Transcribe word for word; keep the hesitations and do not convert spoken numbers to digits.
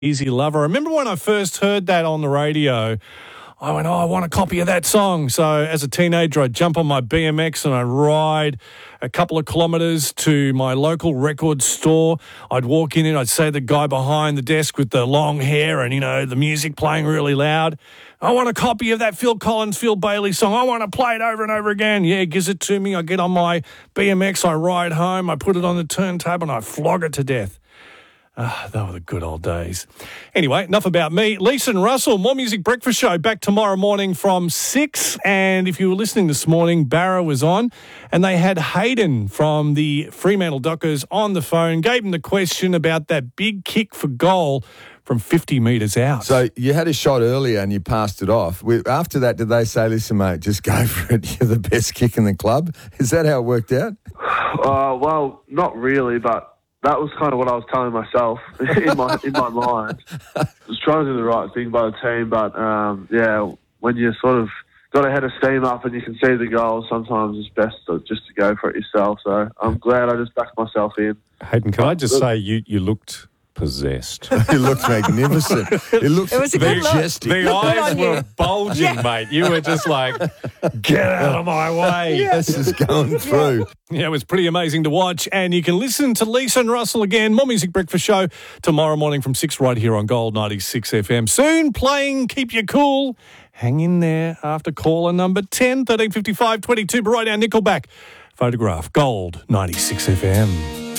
Easy Lover. I remember when I first heard that on the radio, I went, oh, I want a copy of that song. So as a teenager, I'd jump on my B M X and I'd ride a couple of kilometres to my local record store. I'd walk in and I'd say to the guy behind the desk with the long hair and, you know, the music playing really loud, I want a copy of that Phil Collins, Phil Bailey song. I want to play it over and over again. Yeah, gives it to me. I get on my B M X, I ride home, I put it on the turntable and I flog it to death. Ah, they were the good old days. Anyway, enough about me. Lisa and Russell, More Music Breakfast Show, back tomorrow morning from six. And if you were listening this morning, Barra was on, and they had Hayden from the Fremantle Dockers on the phone, gave him the question about that big kick for goal from fifty metres out. So you had a shot earlier and you passed it off. After that, did they say, listen, mate, just go for it. You're the best kick in the club? Is that how it worked out? Uh, well, not really, but that was kind of what I was telling myself in my in my mind. I was trying to do the right thing by the team, but um, yeah, when you sort of got a head of steam up and you can see the goal, sometimes it's best to, just to go for it yourself. So I'm glad I just backed myself in. Hayden, can I just say you, you looked possessed. It looked magnificent. It looked It was a good look. majestic. The eyes on you. were bulging, mate. You were just like, get out of my way. This is going through. Yeah, it was pretty amazing to watch. And you can listen to Lisa and Russell again, More Music Breakfast Show, tomorrow morning from six right here on Gold ninety-six F M. Soon playing Keep You Cool. Hang in there after caller number ten, thirteen fifty-five twenty-two. But right now, Nickelback. Photograph, Gold ninety-six F M.